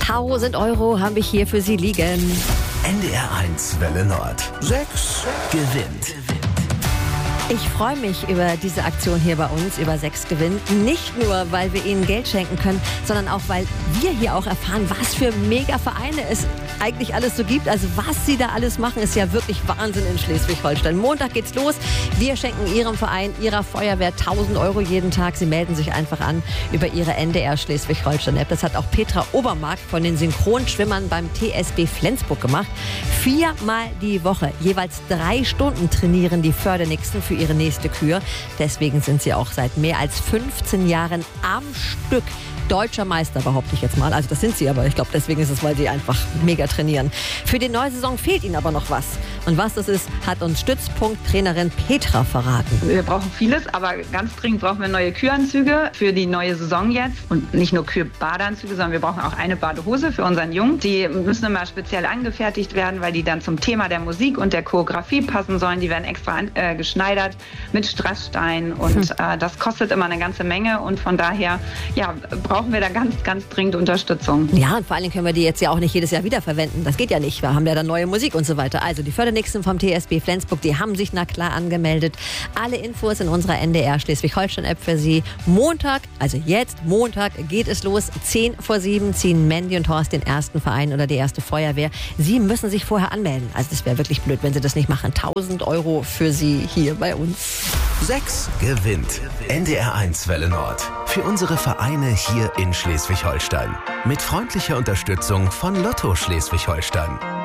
1.000 € habe ich hier für Sie liegen. NDR1 Welle Nord. 6 gewinnt. Ich freue mich über diese Aktion hier bei uns, über 6 gewinnt. Nicht nur, weil wir Ihnen Geld schenken können, sondern auch, weil wir hier auch erfahren, was für Mega-Vereine es eigentlich alles so gibt. Also was Sie da alles machen, ist ja wirklich Wahnsinn in Schleswig-Holstein. Montag geht's los. Wir schenken Ihrem Verein, Ihrer Feuerwehr 1.000 € jeden Tag. Sie melden sich einfach an über Ihre NDR Schleswig-Holstein-App. Das hat auch Petra Obermark von den Synchronschwimmern beim TSB Flensburg gemacht. 4-mal die Woche, jeweils 3 Stunden trainieren die Fördernixen für ihre nächste Kür. Deswegen sind sie auch seit mehr als 15 Jahren am Stück deutscher Meister, behaupte ich jetzt mal. Also das sind sie, aber ich glaube, deswegen ist es, weil sie einfach mega trainieren. Für die neue Saison fehlt ihnen aber noch was. Und was das ist, hat uns Stützpunkt-Trainerin Petra verraten. Wir brauchen vieles, aber ganz dringend brauchen wir neue Küranzüge für die neue Saison jetzt. Und nicht nur Kühe-Badeanzüge, sondern wir brauchen auch eine Badehose für unseren Jungen. Die müssen immer speziell angefertigt werden, weil die dann zum Thema der Musik und der Choreografie passen sollen. Die werden extra geschneidert mit Strassstein und das kostet immer eine ganze Menge. Und von daher brauchen wir da ganz, ganz dringend Unterstützung. Ja, und vor allen Dingen können wir die jetzt ja auch nicht jedes Jahr wiederverwenden. Das geht ja nicht. Wir haben ja dann neue Musik und so weiter. Also die Fördernixen vom TSB Flensburg, die haben sich na klar angemeldet. Alle Infos in unserer NDR Schleswig-Holstein-App für Sie. Montag, also jetzt Montag, geht es los. 6:50 ziehen Mandy und Horst den ersten Verein oder die erste Feuerwehr. Sie müssen sich vorher anmelden. Also das wäre wirklich blöd, wenn Sie das nicht machen. 1.000 € für Sie hier bei uns. 6 gewinnt. NDR1 Welle Nord. Für unsere Vereine hier in Schleswig-Holstein. Mit freundlicher Unterstützung von Lotto Schleswig-Holstein.